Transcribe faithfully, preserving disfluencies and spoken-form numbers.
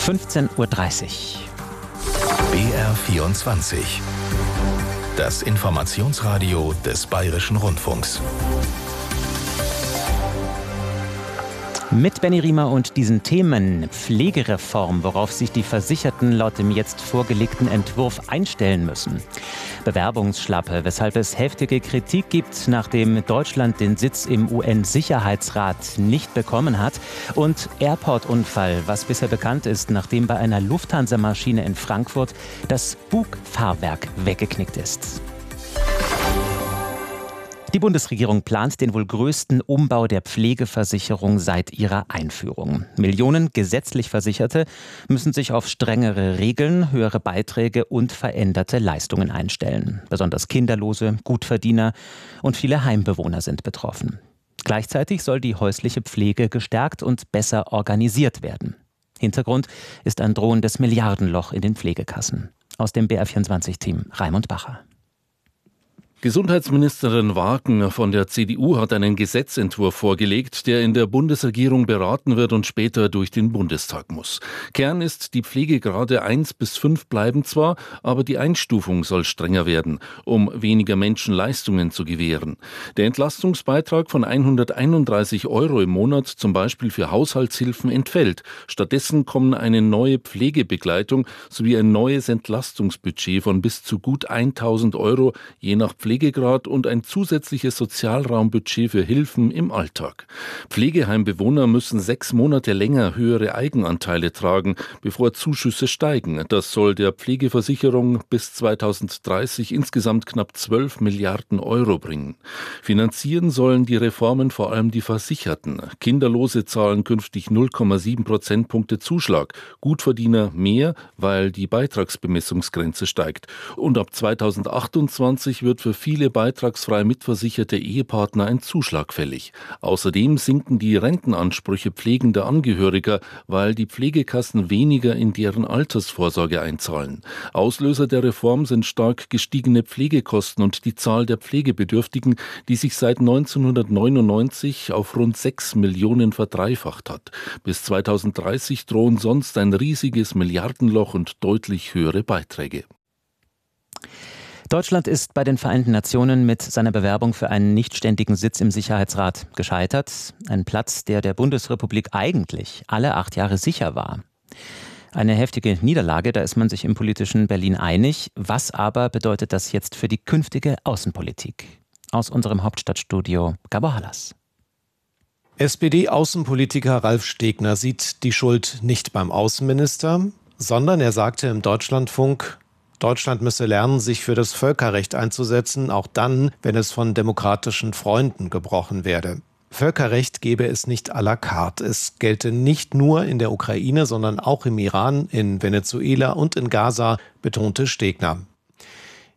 fünfzehn Uhr dreißig. B R vierundzwanzig. Das Informationsradio des Bayerischen Rundfunks. Mit Benny Riemer und diesen Themen: Pflegereform, worauf sich die Versicherten laut dem jetzt vorgelegten Entwurf einstellen müssen. Bewerbungsschlappe, weshalb es heftige Kritik gibt, nachdem Deutschland den Sitz im U N-Sicherheitsrat nicht bekommen hat. Und Airport-Unfall, was bisher bekannt ist, nachdem bei einer Lufthansa-Maschine in Frankfurt das Bugfahrwerk weggeknickt ist. Die Bundesregierung plant den wohl größten Umbau der Pflegeversicherung seit ihrer Einführung. Millionen gesetzlich Versicherte müssen sich auf strengere Regeln, höhere Beiträge und veränderte Leistungen einstellen. Besonders Kinderlose, Gutverdiener und viele Heimbewohner sind betroffen. Gleichzeitig soll die häusliche Pflege gestärkt und besser organisiert werden. Hintergrund ist ein drohendes Milliardenloch in den Pflegekassen. Aus dem B R vierundzwanzig-Team Raimund Bacher. Gesundheitsministerin Wagen von der C D U hat einen Gesetzentwurf vorgelegt, der in der Bundesregierung beraten wird und später durch den Bundestag muss. Kern ist, die Pflegegrade eins bis fünf bleiben zwar, aber die Einstufung soll strenger werden, um weniger Menschen Leistungen zu gewähren. Der Entlastungsbeitrag von hunderteinunddreißig Euro im Monat, zum Beispiel für Haushaltshilfen, entfällt. Stattdessen kommen eine neue Pflegebegleitung sowie ein neues Entlastungsbudget von bis zu gut tausend Euro, je nach Pflegegrad, Pflegegrad und ein zusätzliches Sozialraumbudget für Hilfen im Alltag. Pflegeheimbewohner müssen sechs Monate länger höhere Eigenanteile tragen, bevor Zuschüsse steigen. Das soll der Pflegeversicherung bis zweitausenddreißig insgesamt knapp zwölf Milliarden Euro bringen. Finanzieren sollen die Reformen vor allem die Versicherten. Kinderlose zahlen künftig null Komma sieben Prozentpunkte Zuschlag, Gutverdiener mehr, weil die Beitragsbemessungsgrenze steigt. Und ab zweitausendachtundzwanzig wird für viele beitragsfrei mitversicherte Ehepartner ein Zuschlag fällig. Außerdem sinken die Rentenansprüche pflegender Angehöriger, weil die Pflegekassen weniger in deren Altersvorsorge einzahlen. Auslöser der Reform sind stark gestiegene Pflegekosten und die Zahl der Pflegebedürftigen, die sich seit neunzehnhundertneunundneunzig auf rund sechs Millionen verdreifacht hat. Bis zweitausenddreißig drohen sonst ein riesiges Milliardenloch und deutlich höhere Beiträge. Deutschland ist bei den Vereinten Nationen mit seiner Bewerbung für einen nichtständigen Sitz im Sicherheitsrat gescheitert. Ein Platz, der der Bundesrepublik eigentlich alle acht Jahre sicher war. Eine heftige Niederlage, da ist man sich im politischen Berlin einig. Was aber bedeutet das jetzt für die künftige Außenpolitik? Aus unserem Hauptstadtstudio Gabor Hallas. S P D-Außenpolitiker Ralf Stegner sieht die Schuld nicht beim Außenminister, sondern er sagte im Deutschlandfunk, Deutschland müsse lernen, sich für das Völkerrecht einzusetzen, auch dann, wenn es von demokratischen Freunden gebrochen werde. Völkerrecht gebe es nicht à la carte. Es gelte nicht nur in der Ukraine, sondern auch im Iran, in Venezuela und in Gaza, betonte Stegner.